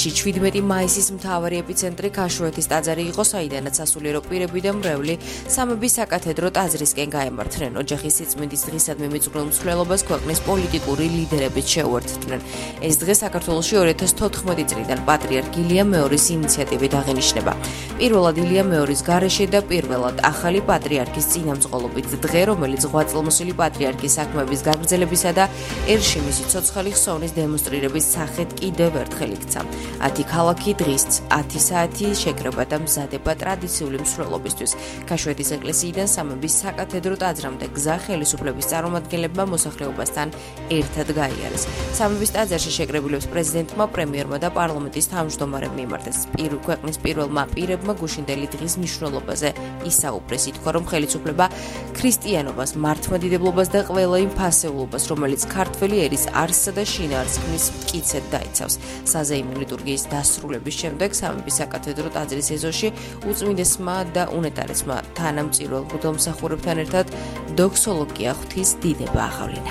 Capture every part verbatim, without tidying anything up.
აზიაში შვიდმეტი მაისის მთავარი ეპიცენტრი ქაშვეთის ტაძარი იყო, საიდანაც სასულიერო პირები და მრევლი სამების საკათედრო ტაძრისკენ გაემართნენ. ოჯახის სიწმინდის დღისადმი მიწვრილ მსვლელობას ქვეყნის პოლიტიკური ლიდერებიც შეუერთდნენ. ეს დღე საქართველოში ორი ათას თოთხმეტი წლიდან პატრიარქ ილია მეორის ინიციატივით აღინიშნება. პირველად ილია მეორის გარეშე და პირველად ახალი პატრიარქის წინამძღოლობით დღე, რომელიც ღვაწლმოსილი პატრიარქის საქმეების გაგრძელებისა და ერში მისი ცოცხალი ხსოვნის დემონსტრირების სახედ კიდევ ერთხელ იქცა. ათი ქალაქი დღის ათი საათი შეკრება და მზადება ტრადიციული მსვლელობისთვის. ქაშვეთის ეკლესიიდან სამების საკათედრო ტაძრამდე გზა ხელისუფლების წარმომადგენლებმა მოსახლეობასთან ერთად გაიარეს. სამების ტაძარში შეკრებილებს პრეზიდენტმა, პრემიერმა და პარლამენტის თავმჯდომარემ მიმართეს. პირველ ქვეყნის პირველმა პირებმა გუშინდელი დღის მნიშვნელობაზე ისაუბრეს. ითქვა, რომ ხელისუფლება ქრისტიანობას, მართლმადიდებლობას და ყველა იმ ფასეულობას, რომელიც ქართველი ერის არსსა და შინაარსის მტკიცედ დაიცავს. საზეიმო ლიტურგიის დასრულების შემდეგ სამების საკათედრო ტაძრის ეზოში უწმინდესმა და უნეტარესმა თანამწირველ მღვდელმსახურებთან ერთად დოქსოლოგია ღვთის დიდება აღავლინა.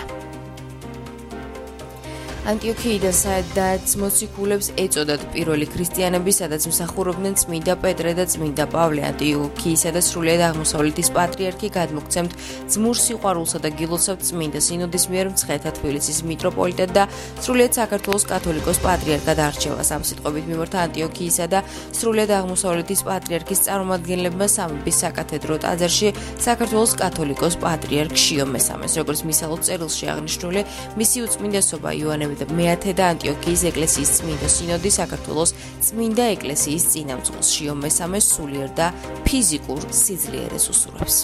ანტიოქიიდან, სადაც მოციქულებს ეწოდათ პირველი ქრისტიანები, სადაც მსახურობდნენ წმინდა პეტრე და წმინდა პავლე, ანტიოქიისა და სრულიად აღმოსავლეთის პატრიარქი გადმოგცემთ ძმურ სიყვარულსა და გილოცავთ წმინდა სინოდის მიერ მცხეთა თბილისის მიტროპოლიტად და სრულიად საქართველოს კათოლიკოს პატრიარქად არჩევას. ამ სიტყვებით მიმართა ანტიოქიისა და სრულიად აღმოსავლეთის პატრიარქის წარმომადგენლებმა სამების საკათედრო ტაძარში საქართველოს კათოლიკოს პატრიარქ შიო მესამეს, როგორც მისალო წერილში აღნიშნული, მისი უწმინდესობა იოანე მეათე და ანტიოქიის ეკლესიის წმინდა სინოდი საქართველოს წმინდა ეკლესიის წინამძღოლს შიო მესამეს სულიერ და ფიზიკურ სიძლიერეს უსურვებს.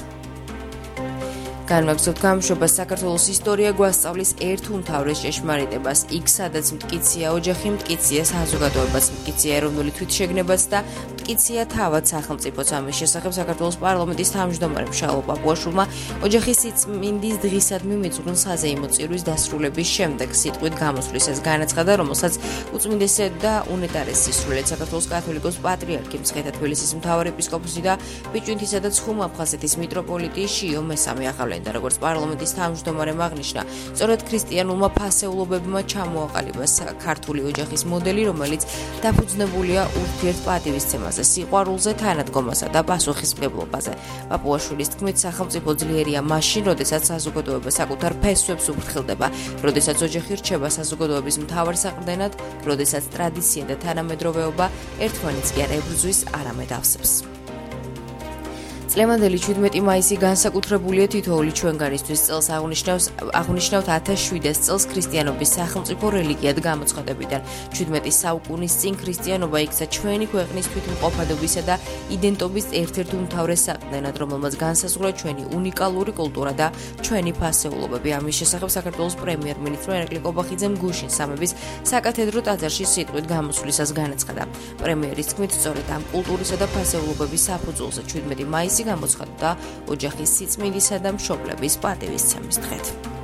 განვაგრძობთ გამოშვებას საქართველოს ისტორია გვასწავლის ერთ უმთავრეს ჭეშმარიტებას, იქ სადაც მტკიცია ოჯახი, მტკიცია საზოგადოებაც, მტკიცია ეროვნული თვითშეგნებაც და მტკიცია თავად სახელმწიფოც. ამის შესახებ საქართველოს პარლამენტის თავმჯდომარემ შალო პაპუაშვილმა ოჯახის სიწმინდის დღისადმი მიწვრილ საზეიმო წირვის დასრულების შემდეგ სიტყვით გამოსვლის ეს განაცხადა, რომელსაც უწმინდესი და უნეტარესი სრულიად საქართველოს კათოლიკოს პატრიარქი, მცხეთა თბილისის მთავარი ეპისკოპოსი და ბიჭვინთისა და ცხუმ-აფხაზეთის მიტროპოლიტი შიო მესამე აღავლენ. და როგორც პარლამენტის თავმჯდომარემ აღნიშნა, სწორედ ქრისტიანულმა ფასეულობებმა ჩამოაყალიბა ქართული ოჯახის მოდელი, რომელიც დაფუძნებულია ურთიერთპატივისცემაზე, სიყვარულზე, თანადგომასა და პასუხისმგებლობაზე. პაპუაშვილის თქმით, სახელმწიფო ძლიერია მაშინ, როდესაც საზოგადოება საკუთარ ფესვებს უფრთხილდება, როდესაც ოჯახი რჩება საზოგადოების მთავარ საყრდენად, როდესაც ტრადიცია და თანამედროვეობა ერთმანეთს კი არ ებრძვის, არამედ ავსებს. წლევანდელი შვიდმეტი მაისი განსაკუთრებულია თითოეული ჩვენგანისთვის წელს აღნიშნავს აღნიშნავთ ათას შვიდას წელს ქრისტიანობის სახელმწიფო რელიგიად გამოცხადებიდან. შვიდმეტი საუკუნის წინ ქრისტიანობა იქცა ჩვენი ქვეყნის თვითმყოფადობისა და იდენტობის ერთ-ერთ უმთავრეს საყრდენად, რომელმაც განსაზღვრა ჩვენი უნიკალური კულტურა და ჩვენი ფასეულობები. ამის შესახებ საქართველოს პრემიერ-მინისტრი ირაკლი კობახიძემ გუშინ სამების საკათედრო ტაძარში სიტყვით გამოსვლისას განაცხადა. პრემიერის თქმით, სწორედ ამ კულტურისა და ფასეულობების საფუძველზე შვიდმეტი მაისი გამოცხადდა ოჯახის სიწმინდისა და მშობლების პატივისცემის დღედ.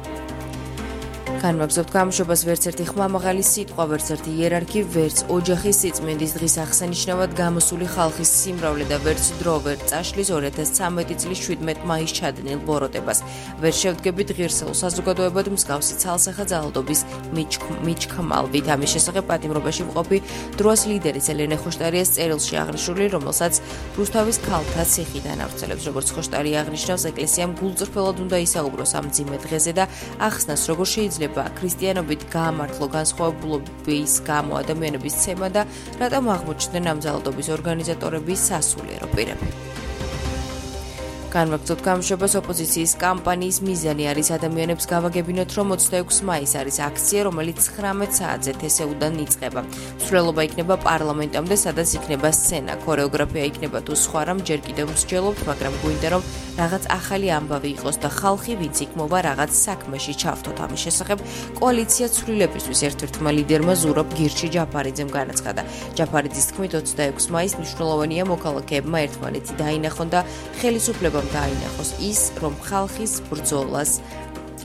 განვაგრძობთ გამოშვებას, ვერც ერთი ხმამაღალი სიტყვა, ვერც ერთი იერარქი, ვერც ოჯახის სიწმინდის დღის აღსანიშნავად გამოსული ხალხის სიმრავლე და ვერც დრო ვერ წაშლის ორი ათას ცხრამეტი წლის შვიდმეტ მაისს ჩადენილ ბოროტებას. ვერ შევდგებით ღირსეულ საზოგადოებად მსგავსი ცალსახა ძალადობის მიჩქმალვით. ამის შესახებ პატიმრობაში მყოფი დროას ლიდერის ელენე ხოშტარიას წერილში აღნიშნული, რომელსაც რუსთავის ქალთა ციხიდან ავრცელებს. როგორც ხოშტარი აღნიშნავს, ეკლესიამ გულწრფელად უნდა ისაუბროს ამ მძიმე დღეზე და ახსნას, როგორ შეიძლება ქრისტიანობით გაამართლო განსხვავებულობის გამო ადამიანების ცემა და რატომ აღმოჩნდნენ ამ ძალადობის ორგანიზატორების სასულიერო პირები. განვაგრძობთ გამოშვებას, ოპოზიციის კამპანიის მიზანი არის ადამიანებს გავაგებინოთ, რომ ოცდაექვსი მაისი არის აქცია, რომელიც ცხრამეტ საათზე თესეუდან იწყება. მსვლელობა იქნება პარლამენტამდე, სადაც იქნება სცენა, ქორეოგრაფია იქნება თუ სხვა რამ, ჯერ კიდევ მსჯელობთ, მაგრამ გვინდა რომ რაღაც ახალი ამბავი იყოს და ხალხი, ვინც იქ მოვა, რაღაც საქმეში ჩავთოთ. ამის შესახებ კოალიცია ცვლილებისთვის ერთ-ერთმა ლიდერმა ზურაბ გირჩი ჯაფარიძემ განაცხადა. ჯაფარიძის თქმით, ოცდაექვსი მაისი მნიშვნელოვანია მოქალაქეებმა ერთმანეთი დაინახონ და ხელისუფლებამ დაინახოს ის, რომ ხალხის ბრძოლას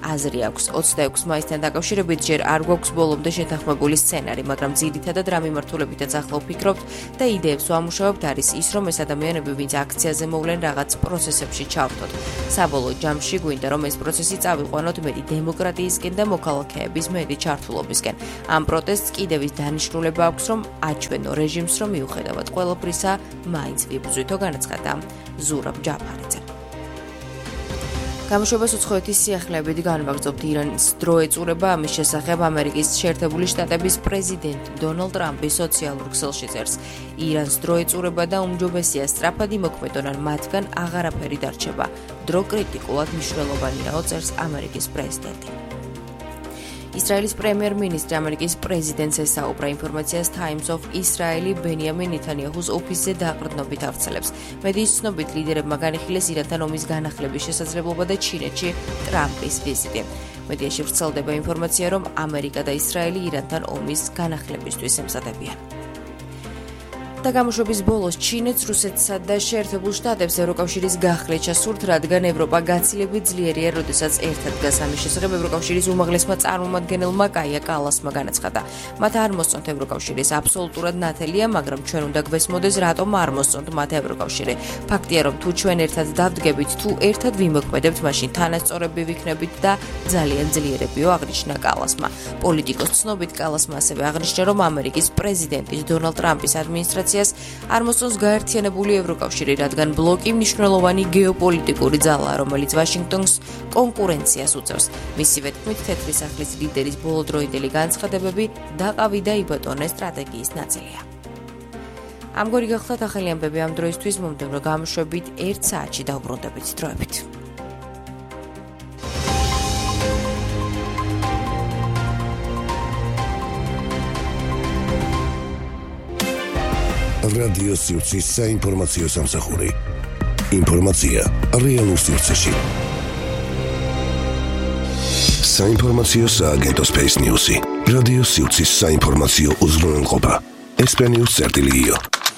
აზრი აქვს. ოცდაექვსი მაისთან დაკავშირებით ჯერ არ გვაქვს ბოლომდე შეთანხმებული სცენარი, მაგრამ ძირითადად რა მიმართულებითაც ახლა ვფიქრობთ და იდეებს ვამუშავებთ არის ის, რომ ეს ადამიანები, ვინც აქციაზე მოვლენ, რაღაც პროცესებში ჩავთოთ. საბოლოო ჯამში გვინდა, რომ ეს პროცესი წავიყვანოთ მეტი დემოკრატიისკენ და მოქალაქეების მეტი ჩართულობისკენ. ამ პროტესტს კიდევ ის დანიშნულება აქვს, რომ აჩვენო რეჟიმს, რომ მიუხედავად ყველაფრისა, მაინც ვიბრძვითო, განაცხადა ზურაბ ჯაფარიძე. გამოშვებას უცხოეთის სიახლეებით განვაგრძობთ ირანის დროეწურება ამის შესახებ ამერიკის შეერთებული შტატების პრეზიდენტ დონალდ ტრამპი სოციალურ ქსელში წერს. ირანს დროეწურება და უმჯობესია სწრაფად იმოქმედონ, ან მათგან აღარაფერი დარჩება. დრო კრიტიკულად მნიშვნელოვანიაო, წერს ამერიკის პრეზიდენტი. ისრაელის პრემიერ-მინისტრი ამერიკის პრეზიდენტს ესაუბრა ინფორმაციას Times of Israel-ი ბენიამინ ნეთანიაჰუს ოფისზე დაყრდნობით ავრცელებს. მედიის ცნობით ლიდერებმა განიხილეს ირანთან ომის განახლების შესაძლებლობა და ჩინეთში ტრამპის ვიზიტი. მედიაში ვრცელდება ინფორმაცია, რომ ამერიკა და ისრაელი ირანთან ომის განახლებისთვის ემზადებიან. და გამოშვების ბოლოს ჩინეთს, რუსეთსა და შეერთებულ შტატებს ევროკავშირის გახლეჩა სურთ, რადგან ევროპა გაცილებით ძლიერია, როდესაც ერთად დგას. ამის შესახებ ევროკავშირის უმაღლესმა წარმომადგენელმა კაია კალასმა განაცხადა. მათ არ მოსწონთ ევროკავშირის აბსოლუტურად ნათელია, მაგრამ ჩვენ უნდა გვესმოდეს, რატომ არ მოსწონთ მათ ევროკავშირი. ფაქტია, რომ თუ ჩვენ ერთად დავდგებით, თუ ერთად ვიმოქმედებთ, მაშინ თანასწორები ვიქნებით და ძალიან ძლიერებიო, აღნიშნა კალასმა. პოლიტიკოს ცნობით კალასმა ასევე აღნიშნა, რომ ამერიკის პრეზიდენტის დონალდ ტრამპის ადმინისტრაცია არ მოსწონს გაერთიანებული ევროკავშირი, რადგან ბლოკი მნიშვნელოვანი გეოპოლიტიკური ძალაა, რომელიც ვაშინგტონს კონკურენციას უწევს. მისივე თქმით, თეთრი სახლის ლიდერის ბოლოდროინდელი განცხადებები დაყავი და იბატონე სტრატეგიის ნაწილია. ამგვარი გახლავთ ახალი ამბები ამ დროისთვის, მომდევნო გამოშვებით ერთ საათში დავბრუნდებით დროებით. რადიო სივრცის საინფორმაციო სამსახური. ინფორმაცია რეალურ სივრცეში. საინფორმაციო სააგენტო Space News-ი. რადიო სივრცის საინფორმაციო უზრუნველყოფა. ესპანიურ წერტილიო.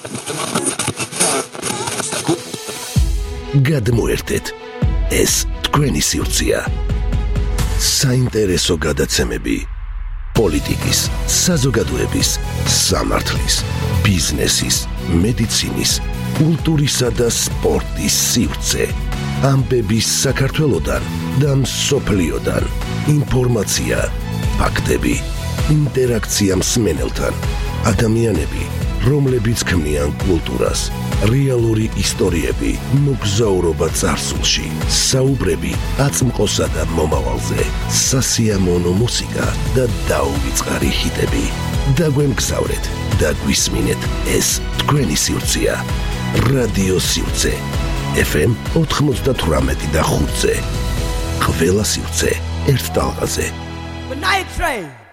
გადმოერთეთ. ეს თქვენი სივრცეა. საინტერესო გადაცემები. პოლიტიკის, საზოგადოების, სამართლის, ბიზნესის, მედიცინის, კულტურისა და სპორტის სივრცე. ამბების საქართველოდან და მსოფლიოდან. ინფორმაცია, ფაქტები, ინტერაქცია მსმენელთან. ადამიანები, რომლებიც ქმნიან კულტურას. რეალური ისტორიები, მოგზაურობა წარსულში, საუბრები აწმყოსა და მომავალზე, სასიამოვნო მუსიკა და დაუვიწყარი ჰიტები. დაგვემგზავრეთ და გვისმინეთ, ეს თქვენი სივრცეა. რადიო სივრცე ეფ ემ ოთხმოცდათვრამეტი და ხუთზე. ყველა სივრცე ერთ ტალღაზე. The night train.